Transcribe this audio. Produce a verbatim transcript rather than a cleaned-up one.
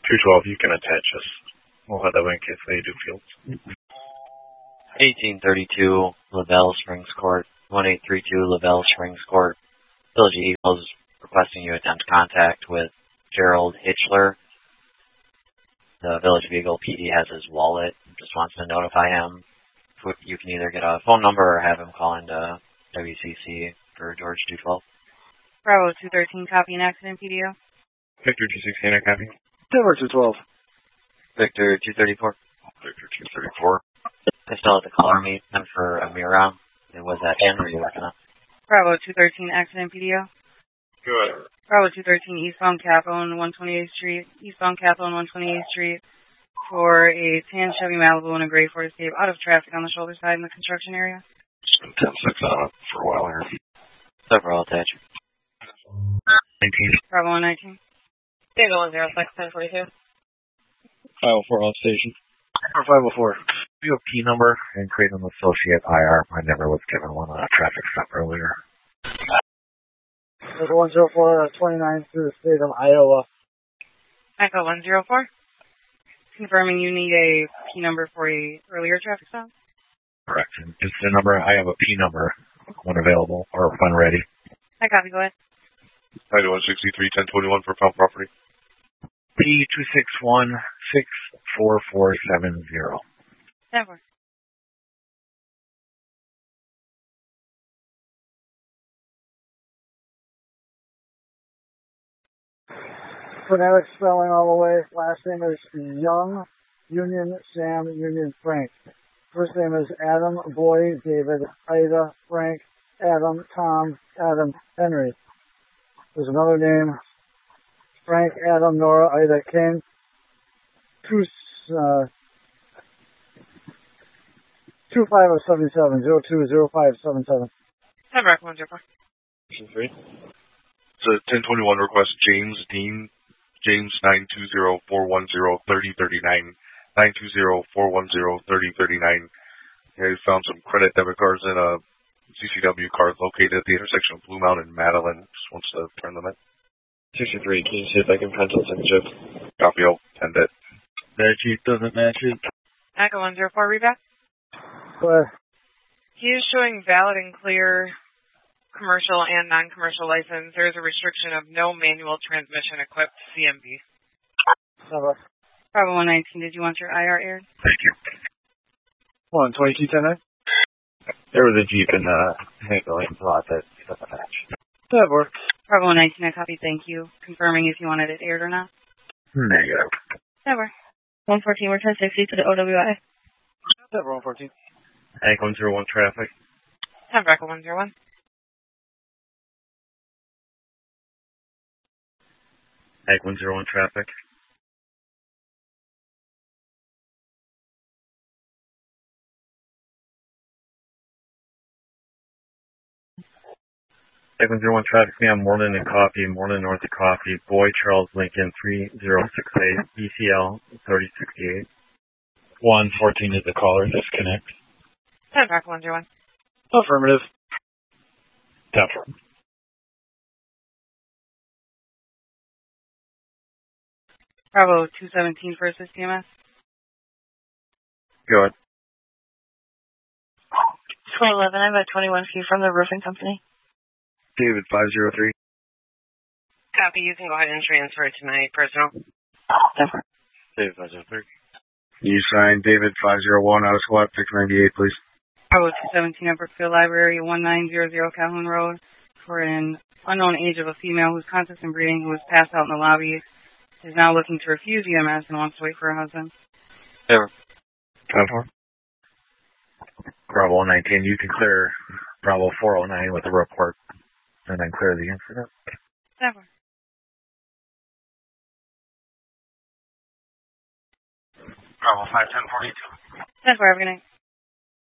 two twelve, you can attach us. We'll have that way in case they do fields. eighteen thirty-two, Lavelle Springs Court, one eight three two Lavelle Springs Court. Village of Eagles requesting you attempt contact with Gerald Hitchler. The Village of Eagle P D has his wallet. Just wants to notify him. You can either get a phone number or have him call into W C C for George two twelve. Bravo two thirteen, copy an accident P D O. Victor two sixteen, I copy. Denver two twelve. Victor two thirty-four. Victor two thirty-four. I still have the caller meet and for Amira. It was that in or are you working on? Bravo two thirteen, accident P D O. Good. Bravo two thirteen, eastbound Capone, one twenty-eighth Street. Eastbound Capone, one twenty-eighth Street. For a tan Chevy Malibu and a gray Ford Escape out of traffic on the shoulder side in the construction area. It's been ten six on it for a while here. Several attached. nineteen. Bravo one nineteen. David one zero six, ten forty-two. five oh four off station. Or five oh four. Do a P number and create an associate I R. I never was given one on a traffic stop earlier. one zero four, twenty-nine through the state of Iowa. Echo one zero four. Confirming you need a P number for a earlier traffic stop. Correct. Just the number. I have a P number when available or when ready. I copy. Go ahead. ninety-one sixty-three, ten twenty-one for pound property. P two six one six four four seven zero. Never. Phonetic spelling all the way. Last name is Young, Union, Sam, Union, Frank. First name is Adam, Boy, David, Ida, Frank, Adam, Tom, Adam, Henry. There's another name. Frank, Adam, Nora, Ida, King. Two, uh, two five oh seven seven zero two zero five seven seven. Never. one zero four. Three. It's a ten twenty-one request. James Dean. James nine two zero four one zero thirty thirty nine. Nine two zero four one zero thirty thirty nine. Yeah, he found some credit debit cards in a C C W card located at the intersection of Blue Mountain and Madeline. Just wants to turn them in. sixty-three, can you see if I can pencil signature? Copy, I'll send it. That sheet doesn't match it. Echo one zero four, read back. Go ahead. He is showing valid and clear commercial and non-commercial license. There is a restriction of no manual transmission equipped C M V. Never. Bravo one nineteen, did you want your I R aired? Thank you. One, twenty-two ten nine. There was a Jeep in the handling lot that doesn't match. That works. Bravo one nineteen, I copy, thank you. Confirming if you wanted it aired or not. Negative. Never. one fourteen, we're ten sixty to the O W I. Never, one fourteen. Hank one zero one traffic. Never, Echo one zero one. Hank one zero one traffic. Hank one zero one traffic, me on Moreland and Coffee, Moreland North of Coffee, Boy Charles Lincoln three zero six eight, E C L thirty sixty-eight. one fourteen is the caller, disconnect. Never, Echo one zero one. Affirmative. Definitely. Bravo two seventeen for assist E M S. Go ahead. twenty eleven, I have a twenty-one fee from the roofing company. David five zero three. Copy, you can go ahead and transfer it to my personal. Never. David five zero three. You signed David five zero one out of squad six ninety-eight, please. Bravo two seventeen at Brookfield Library, one nine zero zero Calhoun Road, for an unknown age of a female whose contacts and breeding who was passed out in the lobby, is now looking to refuse E M S and wants to wait for her husband. Never. ten four. Bravo one nineteen, you can clear Bravo four oh nine with the report and then clear the incident. Never. Bravo five ten forty-two. That's where I'm going to